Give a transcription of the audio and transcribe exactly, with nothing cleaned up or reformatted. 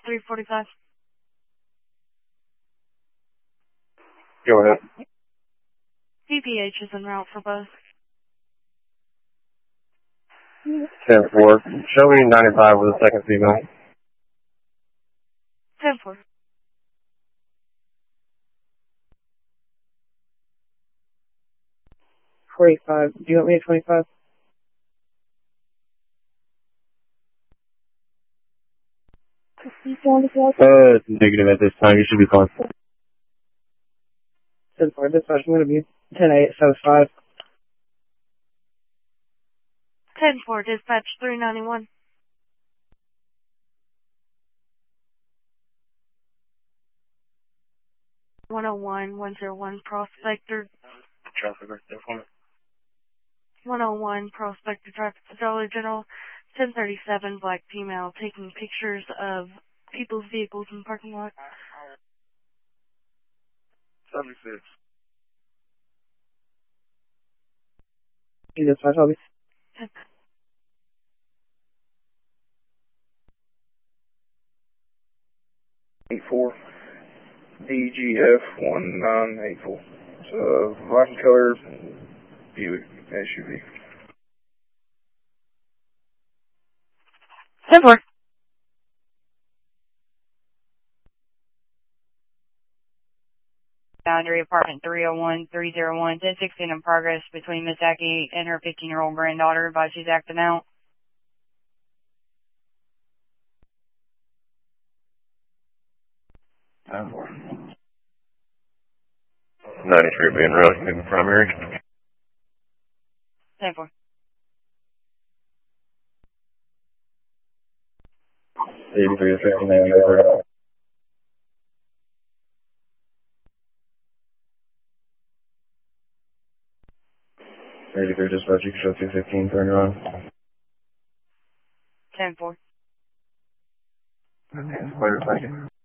three forty-five. Go ahead. P P H is en route for both. ten four. Show me ninety-five with a second female. ten four. forty-five. Do you want me at twenty-five? Uh, negative at this time. You should be fine. ten four. Dispatch, I'm going to be ten eight, so five. ten four, dispatch three ninety-one. one oh one, one oh one, Prospector. Traffic right there for me. one oh one, Prospector Traffic to Dollar General. ten thirty-seven, black female, taking pictures of people's vehicles in the parking lot. seventy-six. Dispatch, I'll be... eight four. D G F one nine eight four. It's a black and color Buick S U V. ten four. Boundary apartment three oh one, three oh one, ten sixteen in progress between Miss Aki and her fifteen-year-old granddaughter, advise she's acting out. ten four. ninety-three being routed in the primary. ten four. eighty-three to fifty-nine over. eighty-three dispatch, you can show two fifteen, turn around. ten four. Wait a second.